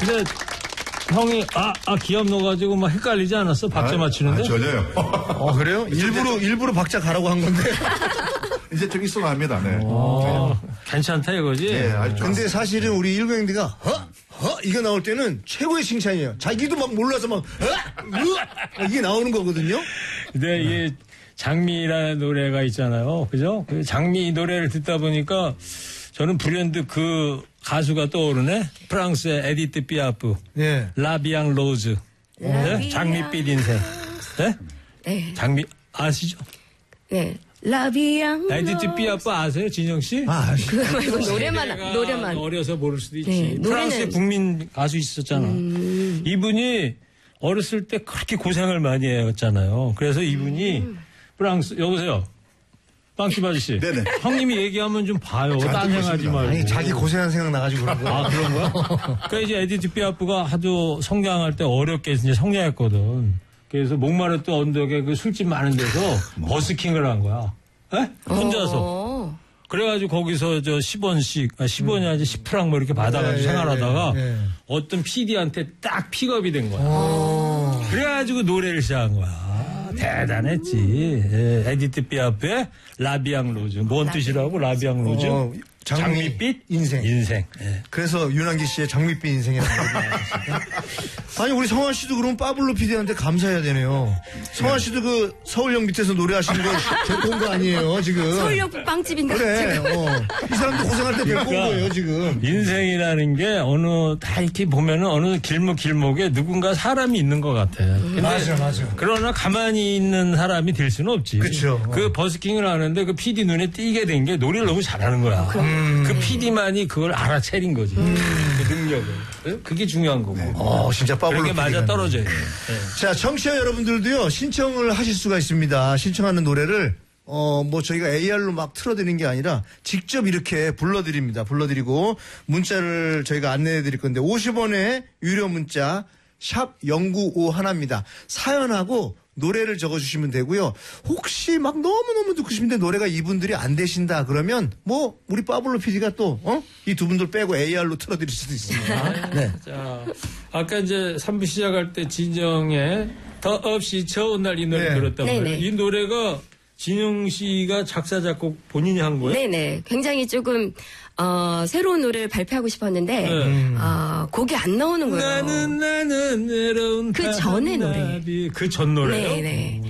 근데 형이 기합 넣어가지고 막 헷갈리지 않았어? 박자 맞추는데? 전혀요. 그래요? 일부러 박자 가라고 한 건데. 이제 좀 익숙합니다. 네. 괜찮다 이거지? 네, 아주 근데 사실은 우리 일병들가 이거 나올 때는 최고의 칭찬이에요. 자기도 막 몰라서 막 이게 나오는 거거든요. 근데 이게 장미라는 노래가 있잖아요. 그죠? 그 장미 노래를 듣다 보니까 저는 불현듯 그 가수가 떠오르네. 프랑스의 에디트 피아프. 네. 라비앙 로즈. 네? 장미빛 인생. 네? 네. 장미 아시죠? 네. 라비앙. 에디트 피아프 아세요, 진영 씨? 그거 말고 노래만. 어려서 모를 수도 있지. 네, 프랑스의 국민 가수 있었잖아. 이분이 어렸을 때 그렇게 고생을 많이 했잖아요. 그래서 이분이 프랑스 여보세요. 빵집 아저씨. 네네. 형님이 얘기하면 좀 봐요. 딴생하지 말고. 아니 자기 고생한 생각 나가지고 그런 거야. 그런 거야? 그러니까 이제 에디트 피아프가 하도 성장할 때 어렵게 이제 성장했거든. 그래서 목마르던 언덕에 그 술집 많은 데서 버스킹을 한 거야. 에? 혼자서. 그래가지고 거기서 저 10원씩, 10원이 아니라 10프랑 뭐 이렇게 받아가지고 생활하다가 어떤 PD한테 딱 픽업이 된 거야. 그래가지고 노래를 시작한 거야. 대단했지. 예, 에디트 피아프의 라비앙 로즈. 뭔 뜻이라고? 라비앙 로즈? 장미빛 인생. 예. 그래서 윤한기 씨의 장미빛 인생이라는 얘기 나왔었어요. 아니 우리 성환 씨도 그럼 빠블로 PD한테 감사해야 되네요. 성환 씨도 그 서울역 밑에서 노래하시는 거 데리고 온 거 아니에요 지금. 서울역 빵집인가? 그래. 이 사람도 고생할 때 데리고 온 거예요 지금. 인생이라는 게 다 이렇게 보면은 어느 길목에 누군가 사람이 있는 것 같아. 근데 맞아. 그러나 가만히 있는 사람이 될 수는 없지. 그쵸. 그 버스킹을 하는데 그 PD 눈에 띄게 된 게 노래를 너무 잘하는 거야. 그 PD만이 그걸 알아채린 거지. 그 능력을. 그게 중요한 거고. 진짜 빠블로 그렇게 맞아 떨어져요. 자, 청취자 여러분들도요, 신청을 하실 수가 있습니다. 신청하는 노래를, 저희가 AR로 막 틀어드리는 게 아니라 직접 이렇게 불러드리고, 문자를 저희가 안내해 드릴 건데, 50원의 유료 문자, 샵 0951입니다. 사연하고 노래를 적어주시면 되고요. 혹시 막 너무너무 듣고 싶은데 노래가 이분들이 안 되신다 그러면 우리 빠블로 PD가 또 이 두 분들 빼고 AR로 틀어드릴 수도 있습니다. 네. 자, 아까 이제 3부 시작할 때 진정의 더 없이 좋은 날 이 노래 들었단 말이에요. 이 노래가 진영 씨가 작사 작곡 본인이 한 거예요? 네네. 굉장히 조금 새로운 노래를 발표하고 싶었는데 곡이 안 나오는 거예요. 나는 외로운 그 전의 노래. 그 전 노래요? 네네.